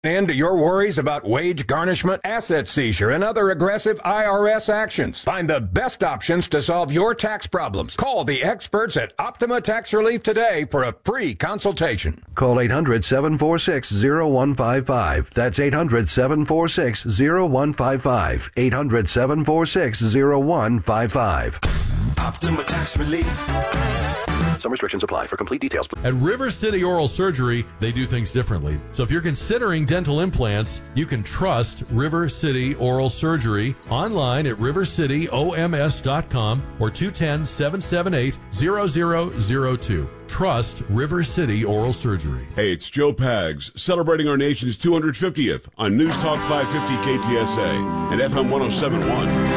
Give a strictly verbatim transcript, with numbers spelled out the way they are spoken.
End to your worries about wage garnishment, asset seizure, and other aggressive I R S actions. Find the best options to solve your tax problems. Call the experts at Optima Tax Relief today for a free consultation. Call eight hundred, seven four six, zero one five five. That's eight hundred, seven four six, zero one five five. eight hundred, seven four six, zero one five five. Optima Tax Relief. Some restrictions apply. For complete details. At River City Oral Surgery, they do things differently. So if you're considering dental implants, you can trust River City Oral Surgery online at river city o m s dot com or two one zero, seven seven eight, zero zero zero two. Trust River City Oral Surgery. Hey, it's Joe Pags, celebrating our nation's two hundred fiftieth on News Talk five fifty K T S A and F M one oh seven point one.